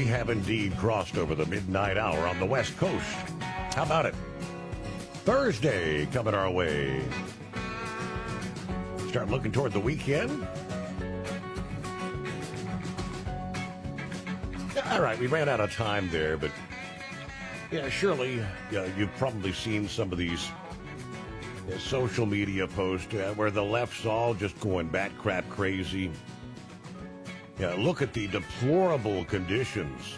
have indeed crossed over the midnight hour on the West Coast. How about it? Thursday coming our way. Start looking toward the weekend. All right, we ran out of time there, but yeah, surely you've probably seen some of these social media posts where the left's all just going bat crap crazy. Yeah, look at the deplorable conditions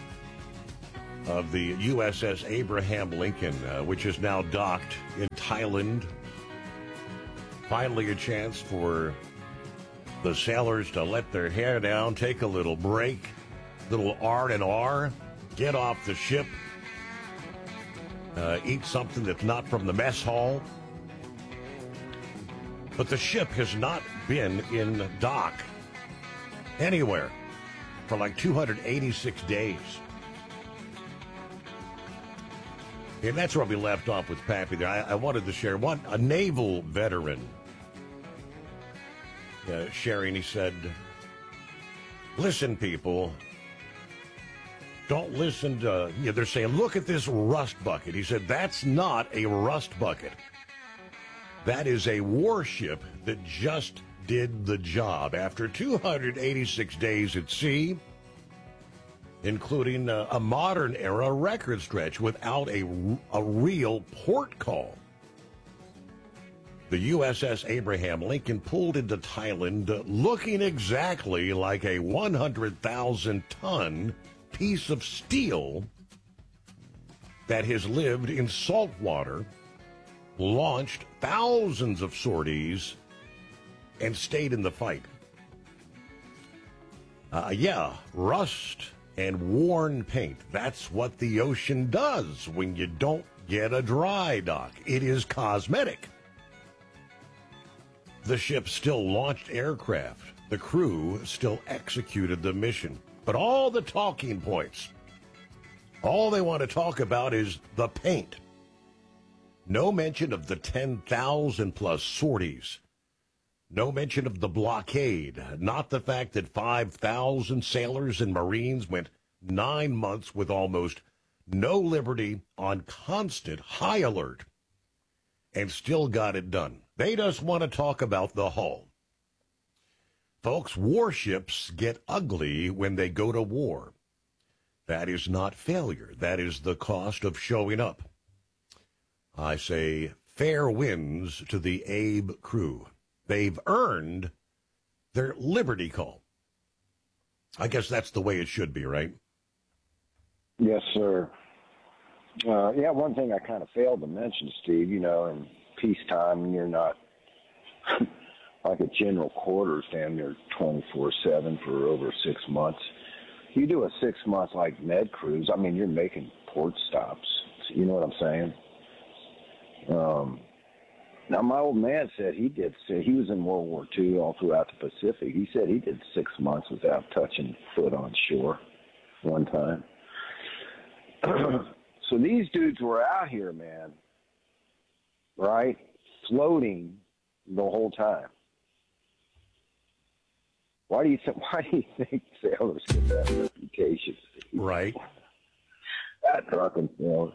of the USS Abraham Lincoln, which is now docked in Thailand. Finally a chance for the sailors to let their hair down, take a little break, little R&R, get off the ship, eat something that's not from the mess hall. But the ship has not been in dock anywhere for like 286 days. And that's where we left off with Pappy there. I wanted to share a naval veteran sharing. He said, listen, people, don't listen to, they're saying, look at this rust bucket. He said, that's not a rust bucket. That is a warship that just did the job. After 286 days at sea, including a modern-era record stretch without a real port call, the USS Abraham Lincoln pulled into Thailand looking exactly like a 100,000-ton piece of steel that has lived in salt water, launched thousands of sorties, and stayed in the fight. Rust and worn paint. That's what the ocean does when you don't get a dry dock. It is cosmetic. The ship still launched aircraft. The crew still executed the mission. But all the talking points, all they want to talk about is the paint. No mention of the 10,000 plus sorties. No mention of the blockade, not the fact that 5,000 sailors and Marines went 9 months with almost no liberty on constant high alert and still got it done. They just want to talk about the hull. Folks, warships get ugly when they go to war. That is not failure. That is the cost of showing up. I say fair winds to the Abe crew. They've earned their liberty call. I guess that's the way it should be, right? Yes, sir. One thing I kind of failed to mention, Steve, in peacetime, you're not like at general quarters down there 24/7 for over 6 months. You do a 6 months like med cruise, you're making port stops. You know what I'm saying? Now, my old man said he was in World War II all throughout the Pacific. He said he did 6 months without touching foot on shore one time. So these dudes were out here, man, right, floating the whole time. Why do you think sailors get that reputation? Right. That drunken sailor.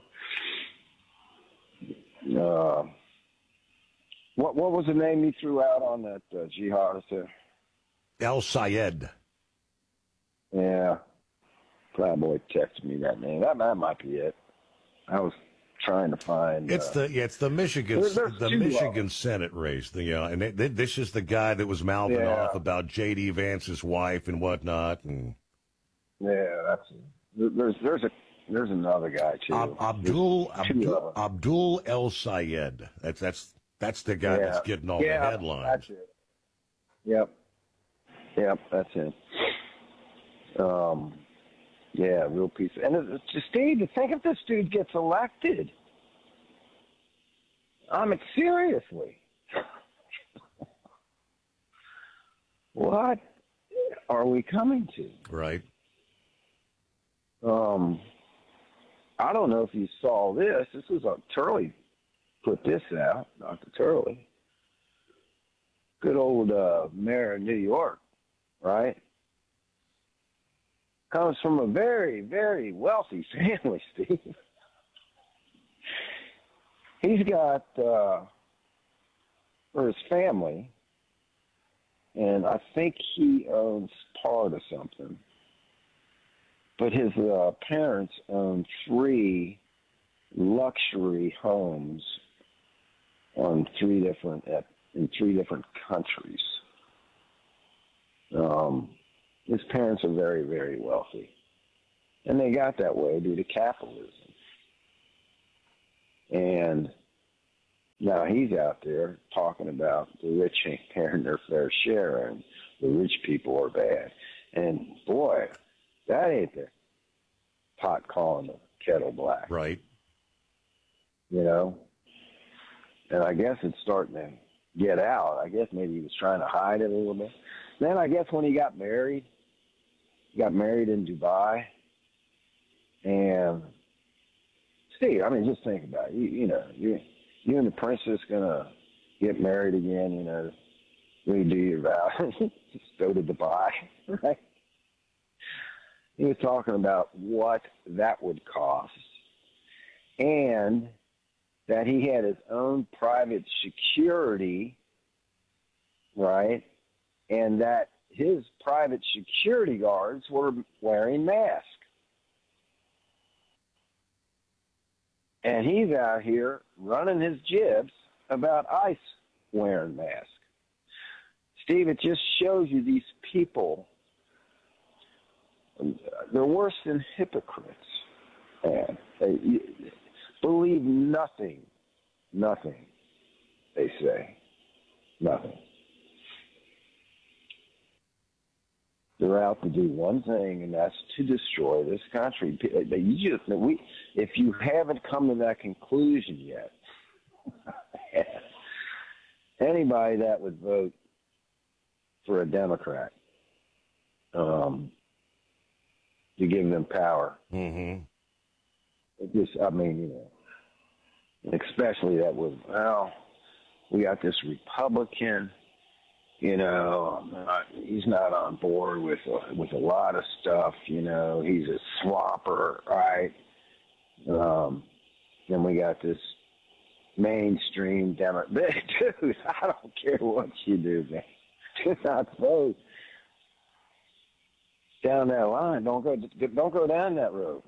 What was the name he threw out on that jihadist there? El Sayed. Yeah. Plowboy texted me that name. That might be it. I was trying to find. It's the Michigan Senate race. This is the guy that was mouthing off about J.D. Vance's wife and whatnot. And yeah, there's another guy too. Abdul El Sayed. That's the guy that's getting all the headlines. That's it. Yep, that's it. Real piece. And Steve, to think if this dude gets elected, seriously, what are we coming to? Right. I don't know if you saw this. This was Turley put this out, Dr. Turley. Good old mayor of New York, right? comes from a very, very wealthy family, Steve. He's got, for his family, and I think he owns part of something, but his parents own 3 luxury homes in 3 different countries. His parents are very, very wealthy, and they got that way due to capitalism. And now he's out there talking about the rich ain't paying their fair share and the rich people are bad. And boy, that ain't the pot calling the kettle black. Right. You know? And I guess it's starting to get out. I guess maybe he was trying to hide it a little bit. Then I guess when he got married in Dubai. And Steve, I mean, just think about it. You and the princess gonna get married again, redo your vows, just go to Dubai, right? He was talking about what that would cost, and that he had his own private security, right? And that his private security guards were wearing masks. And he's out here running his jibs about ICE wearing masks. Steve, it just shows you these people, they're worse than hypocrites. Man. They believe nothing they say. Nothing. They're out to do one thing, and that's to destroy this country. If you haven't come to that conclusion yet, anybody that would vote for a Democrat to give them power, especially that was, we got this Republican. He's not on board with a lot of stuff. He's a swapper, right? Then we got this mainstream Democrat. Dude, I don't care what you do, man. Do not vote down that line. Don't go down that road.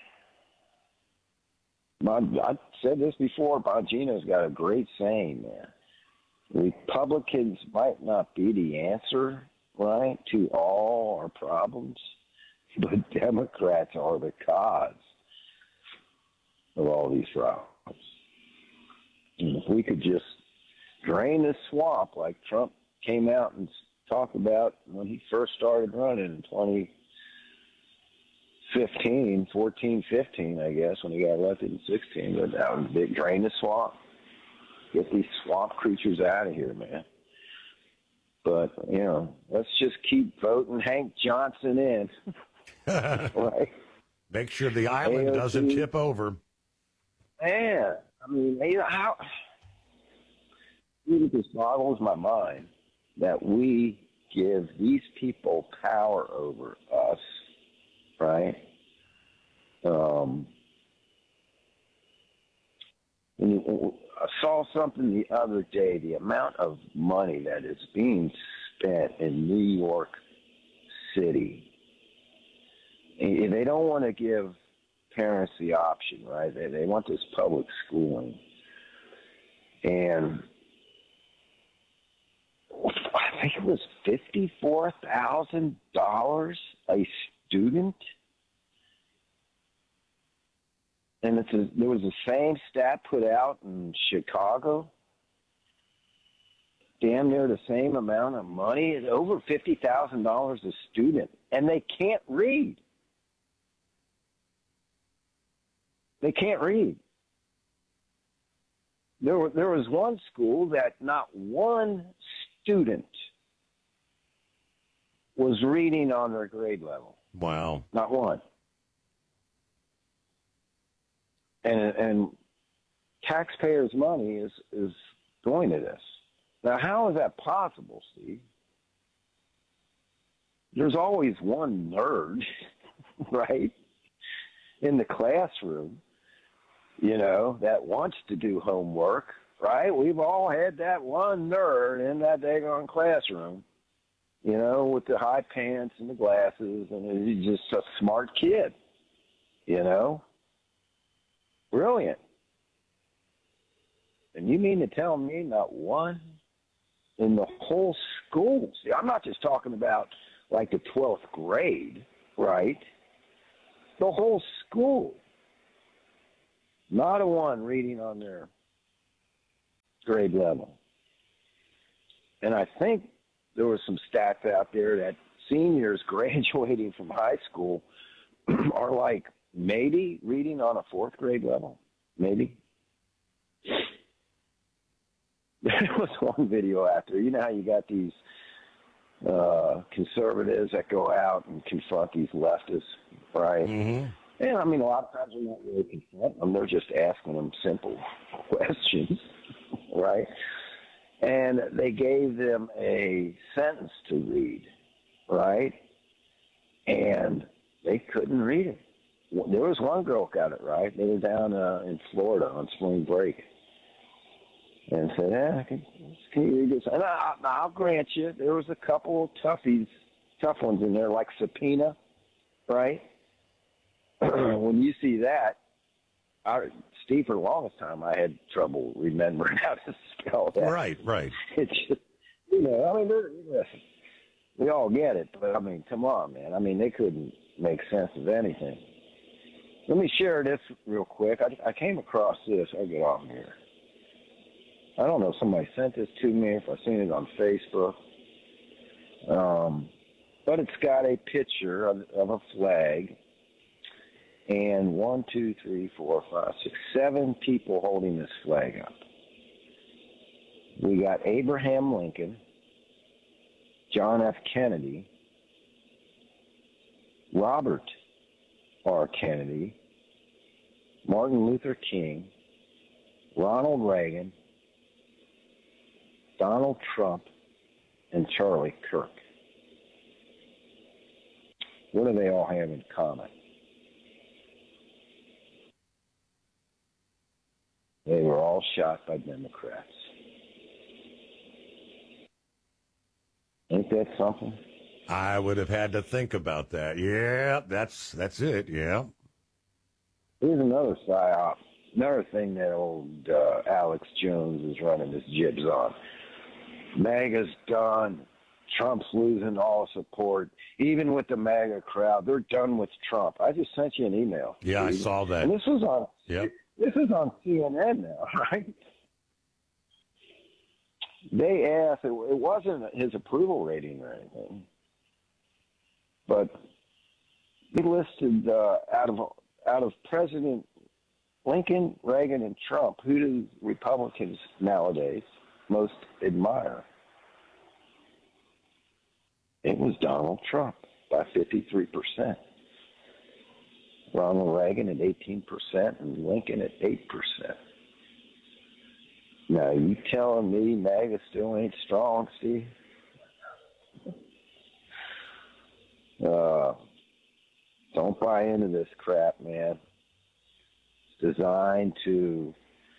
I said this before. Bongino's got a great saying, man. Republicans might not be the answer, right, to all our problems, but Democrats are the cause of all these problems. And if we could just drain the swamp like Trump came out and talked about when he first started running in 2015, 15, I guess, when he got elected in 16, but that was a big drain the swamp. Get these swamp creatures out of here, man. But, let's just keep voting Hank Johnson in. Right? Make sure the island AOC doesn't tip over. Man, how it just boggles my mind that we give these people power over us, right? I saw something the other day, the amount of money that is being spent in New York City. And they don't want to give parents the option, right? They want this public schooling. And I think it was $54,000 a student. And there was the same stat put out in Chicago. Damn near the same amount of money. It's over $50,000 a student. And they can't read. They can't read. There was one school that not one student was reading on their grade level. Wow. Not one. And taxpayers' money is going to this. Now, how is that possible, Steve? There's always one nerd, right, in the classroom, that wants to do homework, right? We've all had that one nerd in that daggone classroom, with the high pants and the glasses, and he's just a smart kid, Brilliant. And you mean to tell me not one in the whole school? See, I'm not just talking about like the 12th grade, right? The whole school. Not a one reading on their grade level. And I think there were some stats out there that seniors graduating from high school are like maybe reading on a 4th grade level. Maybe. There was one video out there. You know how you got these conservatives that go out and confront these leftists, right? Mm-hmm. And I mean, a lot of times we don't really confront them. They're just asking them simple questions, right? And they gave them a sentence to read, right? And they couldn't read it. There was one girl who got it right. They were down in Florida on spring break. And said, can you read this? And I'll grant you, there was a couple of tough ones in there, like subpoena, right? When you see that, Steve, for the longest time, I had trouble remembering how to spell that. Right. It's just, I mean, listen, we all get it, but I mean, come on, man. I mean, they couldn't make sense of anything. Let me share this real quick. I came across this. I'll get off here. I don't know if somebody sent this to me, if I've seen it on Facebook. But it's got a picture of a flag and 1, 2, 3, 4, 5, 6, 7 people holding this flag up. We got Abraham Lincoln, John F. Kennedy, Robert R. Kennedy, Martin Luther King, Ronald Reagan, Donald Trump, and Charlie Kirk. What do they all have in common? They were all shot by Democrats. Ain't that something? I would have had to think about that. Yeah, that's it, yeah. Here's another psyop. Another thing that old Alex Jones is running his jibs on. MAGA's done. Trump's losing all support. Even with the MAGA crowd, they're done with Trump. I just sent you an email. Yeah, Steve. I saw that. And this was on. Yep. This is on CNN now, right? They asked. It wasn't his approval rating or anything, but he listed out of President Lincoln, Reagan, and Trump, who do Republicans nowadays most admire? It was Donald Trump by 53%. Ronald Reagan at 18% and Lincoln at 8%. Now, you telling me MAGA still ain't strong, Steve? Don't buy into this crap, man. It's designed to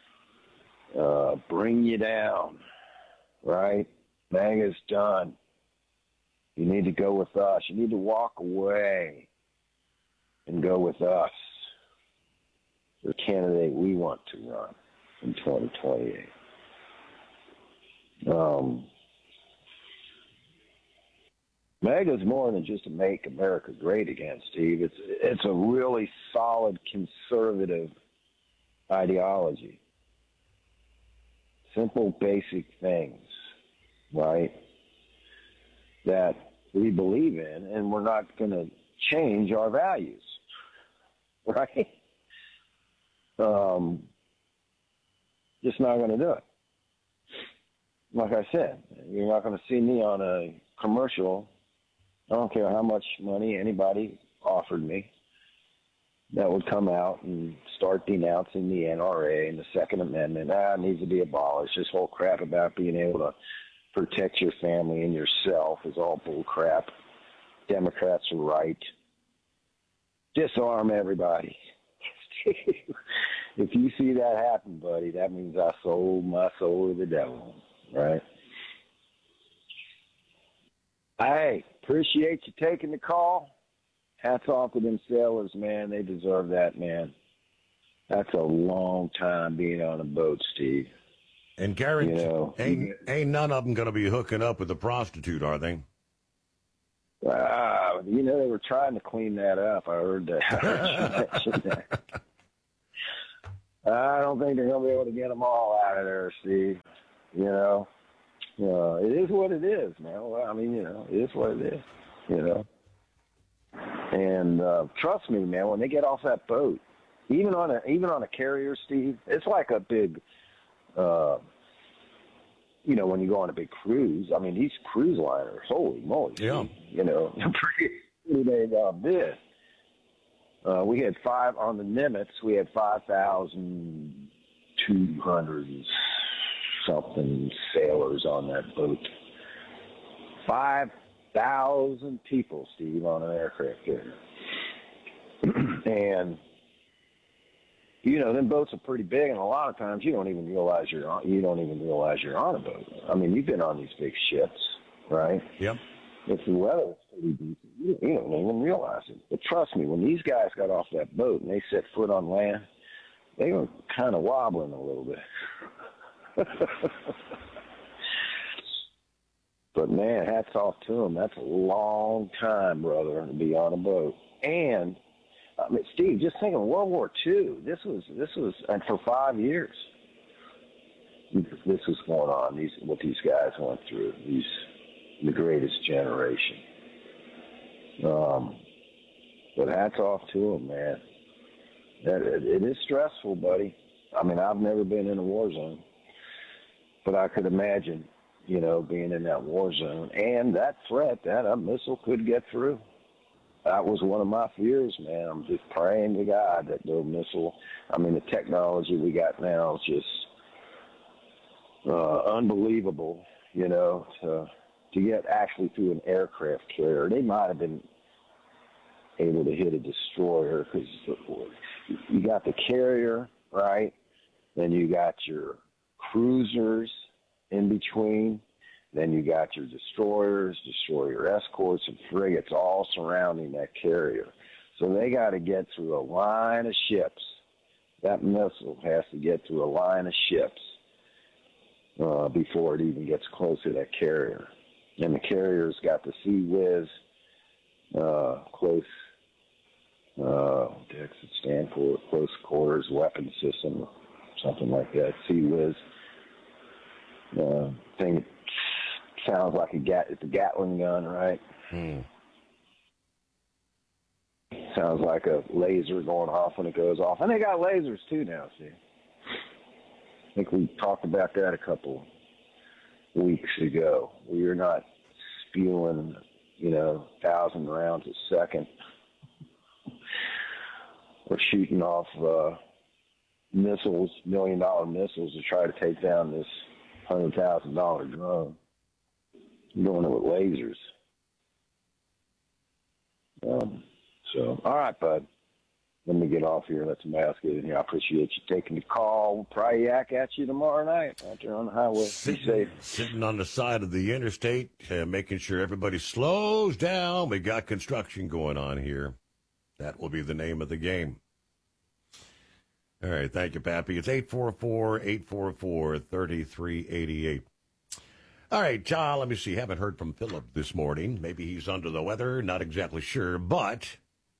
bring you down, right? MAGA's done. You need to go with us. You need to walk away and go with us, the candidate we want to run in 2028. MAGA is more than just to make America great again, Steve. It's a really solid conservative ideology. Simple, basic things, right, that we believe in, and we're not going to change our values, right? Just not going to do it. Like I said, you're not going to see me on a commercial. I don't care how much money anybody offered me that would come out and start denouncing the NRA and the Second Amendment. It needs to be abolished. This whole crap about being able to protect your family and yourself is all bull crap. Democrats are right. disarm everybody. If you see that happen, buddy, that means I sold my soul to the devil, right? Hey, appreciate you taking the call. Hats off to them sailors, man. They deserve that, man. That's a long time being on a boat, Steve. And guarantee, ain't none of them going to be hooking up with a prostitute, are they? They were trying to clean that up. I heard that. I don't think they're going to be able to get them all out of there, Steve. It is what it is, man. Well, I mean, it is what it is, And trust me, man, when they get off that boat, even on a carrier, Steve, it's like a big, when you go on a big cruise. I mean, these cruise liners, holy moly, yeah, pretty big. We had five on the Nimitz. We had 5,200 something sailors on that boat. 5,000 people, Steve, on an aircraft carrier. And them boats are pretty big, and a lot of times you don't even realize you're on a boat. I mean, you've been on these big ships, right? Yep. If the weather is pretty decent, you don't even realize it. But trust me, when these guys got off that boat and they set foot on land, they were kind of wobbling a little bit. But man, hats off to them. That's a long time, brother, to be on a boat. And I mean, Steve, just think of World War II. This was, and for 5 years, this was going on. What these guys went through. The greatest generation. But hats off to them, man. It is stressful, buddy. I mean, I've never been in a war zone, but I could imagine, being in that war zone and that threat that a missile could get through. That was one of my fears, man. I'm just praying to God that the missile, the technology we got now is just unbelievable, to get actually through an aircraft carrier. They might have been able to hit a destroyer because you got the carrier, right? Then you got your cruisers in between. Then you got your destroyers, destroyer escorts, and frigates all surrounding that carrier. So they got to get through a line of ships. That missile has to get through a line of ships before it even gets close to that carrier. And the carrier's got the Sea Whiz close, what the heck does it stand for? Close Quarters Weapon System, something like that. Sea Whiz thing. Sounds like it's a Gatling gun, right? Sounds like a laser going off when it goes off. And they got lasers too now, see. I think we talked about that a couple weeks ago. We're not spewing, 1,000 rounds a second. We're shooting off missiles, $1 million missiles to try to take down this $100,000 drone. Doing it with lasers. So, all right, bud. Let me get off here. Let somebody else get in here. I appreciate you taking the call. We'll probably yak at you tomorrow night out there on the highway. Be safe. Sitting on the side of the interstate, making sure everybody slows down. We got construction going on here. That will be the name of the game. All right. Thank you, Pappy. It's 844-844-3388. All right, John, let me see. Haven't heard from Philip this morning. Maybe he's under the weather. Not exactly sure. But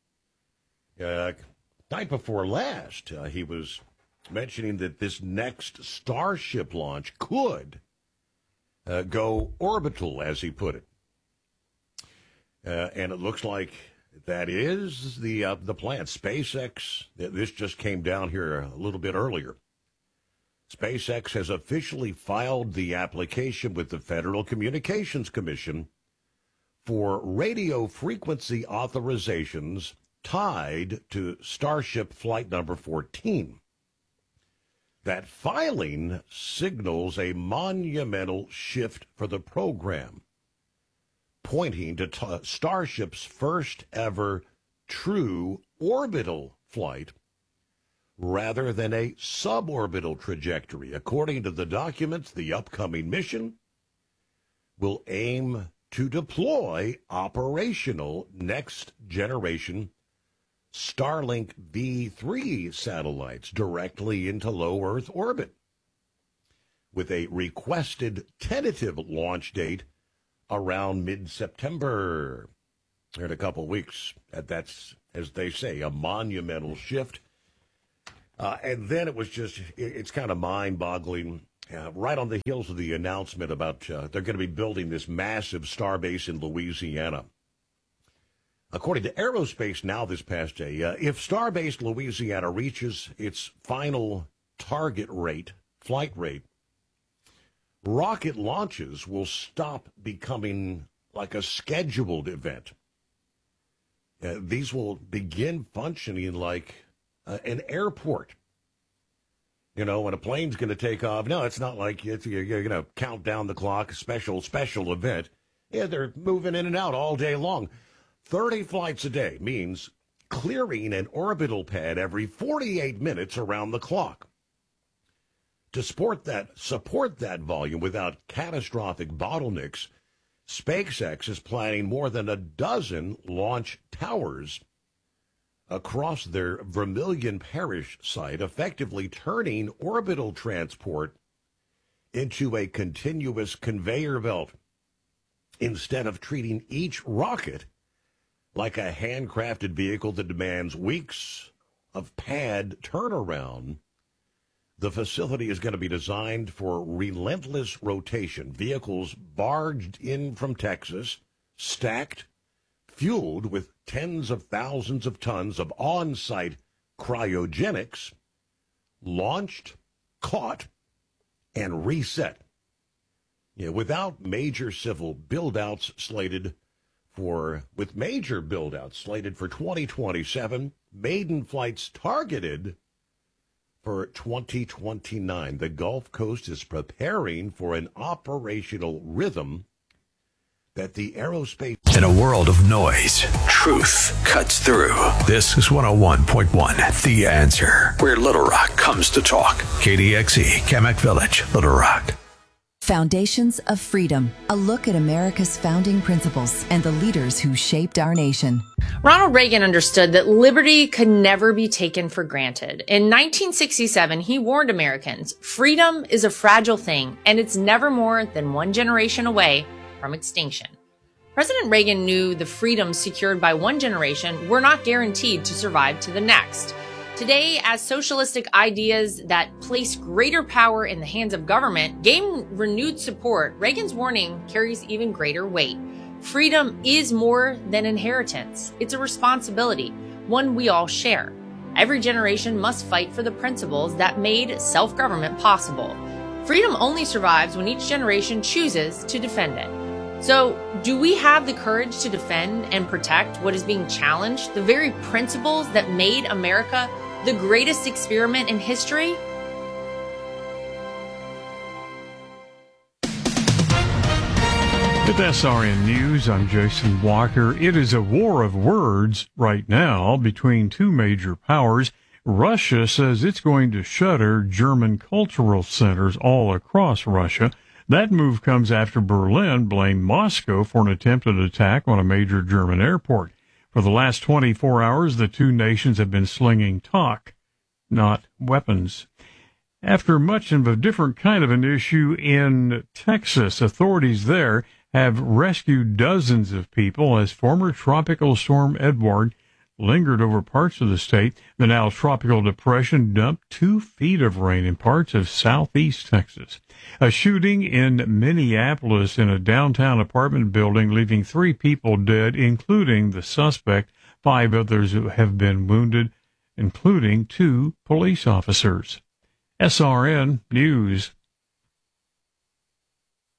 night before last, he was mentioning that this next Starship launch could go orbital, as he put it. And it looks like that is the plan. SpaceX, this just came down here a little bit earlier. SpaceX has officially filed the application with the Federal Communications Commission for radio frequency authorizations tied to Starship Flight Number 14. That filing signals a monumental shift for the program, pointing to Starship's first ever true orbital flight rather than a suborbital trajectory. According to the documents, the upcoming mission will aim to deploy operational next-generation Starlink V3 satellites directly into low Earth orbit, with a requested tentative launch date around mid-September. In a couple of weeks. That's, as they say, a monumental shift. And then it was just, it's kind of mind-boggling. Right on the heels of the announcement about they're going to be building this massive starbase in Louisiana. According to Aerospace Now this past day, if Starbase Louisiana reaches its final target rate, flight rate, rocket launches will stop becoming like a scheduled event. These will begin functioning like an airport. You know, when a plane's going to take off, no, it's not like you're going to count down the clock, special event. Yeah, they're moving in and out all day long. 30 flights a day means clearing an orbital pad every 48 minutes around the clock. To support that volume without catastrophic bottlenecks, SpaceX is planning more than a dozen launch towers across their Vermilion Parish site, effectively turning orbital transport into a continuous conveyor belt. Instead of treating each rocket like a handcrafted vehicle that demands weeks of pad turnaround, the facility is going to be designed for relentless rotation. Vehicles barged in from Texas, stacked, fueled with tens of thousands of tons of on-site cryogenics, launched, caught, and reset. With major build-outs slated for 2027, maiden flights targeted for 2029. The Gulf Coast is preparing for an operational rhythm that the aerospace... In a world of noise, truth cuts through. This is 101.1, The Answer, where Little Rock comes to talk. KDXE, Kamak Village, Little Rock. Foundations of Freedom, a look at America's founding principles and the leaders who shaped our nation. Ronald Reagan understood that liberty could never be taken for granted. In 1967, he warned Americans, freedom is a fragile thing, and it's never more than one generation away from extinction. President Reagan knew the freedoms secured by one generation were not guaranteed to survive to the next. Today, as socialistic ideas that place greater power in the hands of government gain renewed support, Reagan's warning carries even greater weight. Freedom is more than inheritance. It's a responsibility, one we all share. Every generation must fight for the principles that made self-government possible. Freedom only survives when each generation chooses to defend it. So, do we have the courage to defend and protect what is being challenged, the very principles that made America the greatest experiment in history? With SRN News, I'm Jason Walker. It is a war of words right now between two major powers. Russia says it's going to shutter German cultural centers all across Russia. That move comes after Berlin blamed Moscow for an attempted attack on a major German airport. For the last 24 hours, the two nations have been slinging talk, not weapons. After much of a different kind of an issue in Texas, authorities there have rescued dozens of people as former Tropical Storm Edward lingered over parts of the state. The now tropical depression dumped 2 feet of rain in parts of southeast Texas. A shooting in Minneapolis in a downtown apartment building, leaving 3 people dead, including the suspect. 5 others have been wounded, including 2 police officers. SRN News.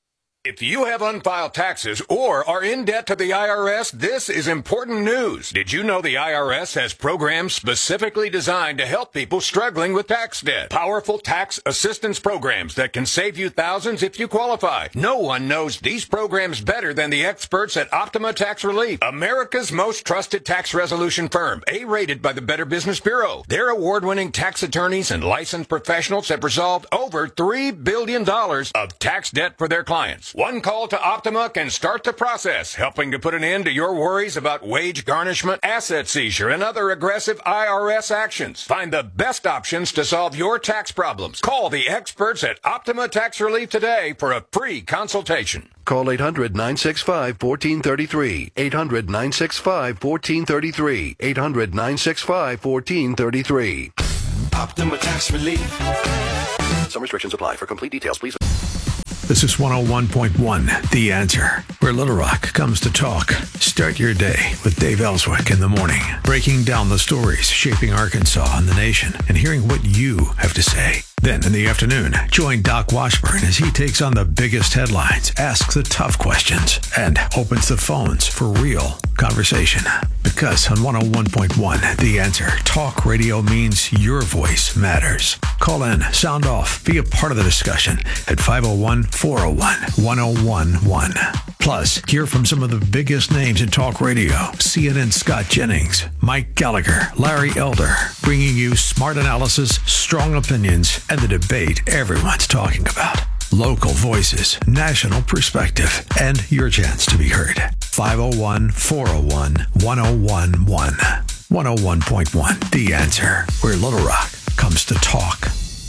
If you have unfiled taxes or are in debt to the IRS, this is important news. Did you know the IRS has programs specifically designed to help people struggling with tax debt? Powerful tax assistance programs that can save you thousands if you qualify. No one knows these programs better than the experts at Optima Tax Relief, America's most trusted tax resolution firm, A-rated by the Better Business Bureau. Their award-winning tax attorneys and licensed professionals have resolved over $3 billion of tax debt for their clients. One call to Optima can start the process, helping to put an end to your worries about wage garnishment, asset seizure, and other aggressive IRS actions. Find the best options to solve your tax problems. Call the experts at Optima Tax Relief today for a free consultation. Call 800-965-1433. 800-965-1433. 800-965-1433. Optima Tax Relief. Some restrictions apply. For complete details, please. This is 101.1, The Answer, where Little Rock comes to talk. Start your day with Dave Ellswick in the morning, breaking down the stories shaping Arkansas and the nation and hearing what you have to say. Then in the afternoon, join Doc Washburn as he takes on the biggest headlines, asks the tough questions, and opens the phones for real conversation. Because on 101.1, The Answer, talk radio means your voice matters. Call in, sound off, be a part of the discussion at 501-401-1011. Plus, hear from some of the biggest names in talk radio. CNN Scott Jennings, Mike Gallagher, Larry Elder, bringing you smart analysis, strong opinions, and the debate everyone's talking about. Local voices, national perspective, and your chance to be heard. 501-401-1011. 101.1, The Answer, where Little Rock comes to talk.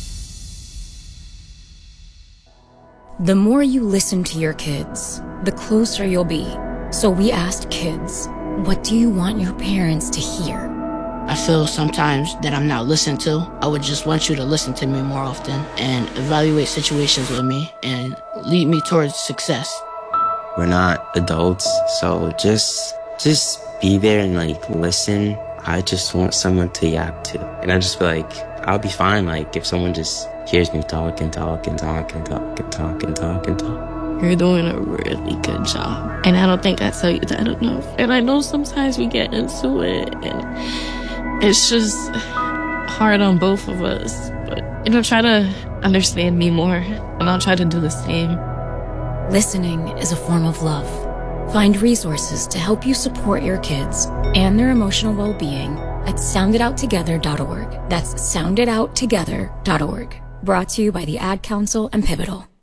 The more you listen to your kids, the closer you'll be. So we asked kids, what do you want your parents to hear? I feel sometimes that I'm not listened to. I would just want you to listen to me more often and evaluate situations with me and lead me towards success. We're not adults, so just be there and listen. I just want someone to yap to. And I just feel like I'll be fine if someone just hears me talk and talk and talk and talk and talk and talk and talk. You're doing a really good job. And I don't think I tell you that enough. And I know sometimes we get into it and it's just hard on both of us. But, try to understand me more and I'll try to do the same. Listening is a form of love. Find resources to help you support your kids and their emotional well-being at soundedouttogether.org. That's soundedouttogether.org. Brought to you by the Ad Council and Pivotal.